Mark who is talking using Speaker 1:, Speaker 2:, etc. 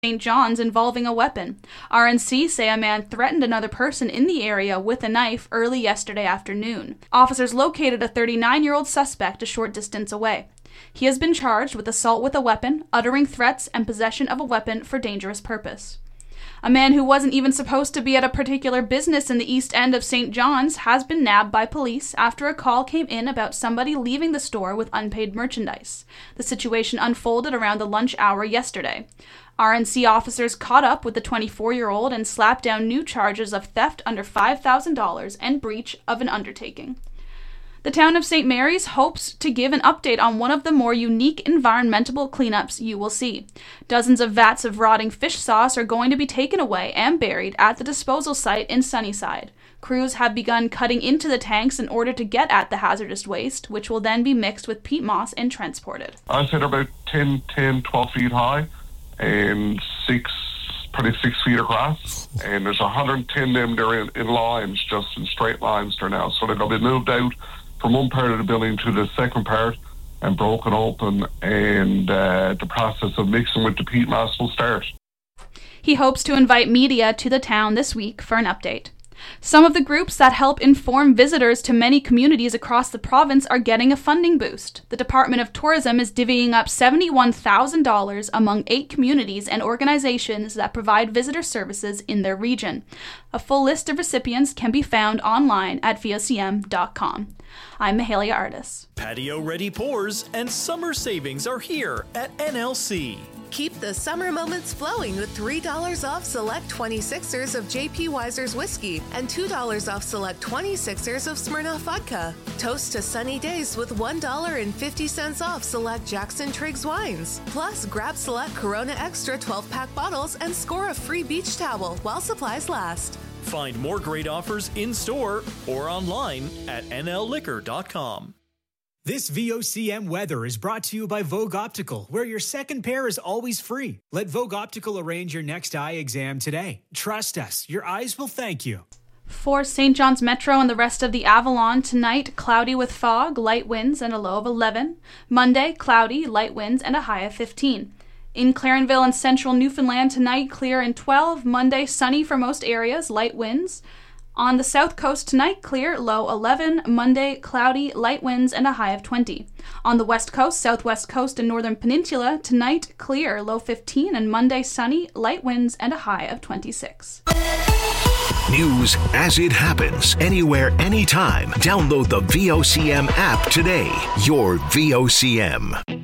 Speaker 1: St. John's involving a weapon. RNC say a man threatened another person in the area with a knife early yesterday afternoon. Officers located a 39-year-old suspect a short distance away. He has been charged with assault with a weapon, uttering threats, and possession of a weapon for dangerous purpose. A man who wasn't even supposed to be at a particular business in the East End of St. John's has been nabbed by police after a call came in about somebody leaving the store with unpaid merchandise. The situation unfolded around the lunch hour yesterday. RNC officers caught up with the 24-year-old and slapped down new charges of theft under $5,000 and breach of an undertaking. The town of St. Mary's hopes to give an update on one of the more unique environmental cleanups you will see. Dozens of vats of rotting fish sauce are going to be taken away and buried at the disposal site in Sunnyside. Crews have begun cutting into the tanks in order to get at the hazardous waste, which will then be mixed with peat moss and transported.
Speaker 2: I'd say they're about 12 feet high and 6 feet across. And there's 110 of them there in lines, just in straight lines there now. So they're going to be moved out from one part of the building to the second part and broken open, and the process of mixing with the peat moss will start.
Speaker 1: He hopes to invite media to the town this week for an update. Some of the groups that help inform visitors to many communities across the province are getting a funding boost. The Department of Tourism is divvying up $71,000 among 8 communities and organizations that provide visitor services in their region. A full list of recipients can be found online at vocm.com. I'm Mahalia Artis.
Speaker 3: Patio-ready pours and summer savings are here at NLC.
Speaker 4: Keep the summer moments flowing with $3 off select 26ers of J.P. Wiser's whiskey and $2 off select 26ers of Smirnoff vodka. Toast to sunny days with $1.50 off select Jackson Triggs wines. Plus, grab select Corona Extra 12-pack bottles and score a free beach towel while supplies last.
Speaker 3: Find more great offers in-store or online at nlliquor.com.
Speaker 5: This VOCM weather is brought to you by Vogue Optical, where your second pair is always free. Let Vogue Optical arrange your next eye exam today. Trust us, your eyes will thank you.
Speaker 1: For St. John's Metro and the rest of the Avalon, tonight, cloudy with fog, light winds, and a low of 11. Monday, cloudy, light winds, and a high of 15. In Clarenville and central Newfoundland, tonight, clear and 12. Monday, sunny for most areas, light winds. On the south coast tonight, clear, low 11. Monday, cloudy, light winds, and a high of 20. On the west coast, southwest coast, and northern peninsula, tonight, clear, low 15. And Monday, sunny, light winds, and a high of 26.
Speaker 6: News as it happens, anywhere, anytime. Download the VOCM app today. Your VOCM.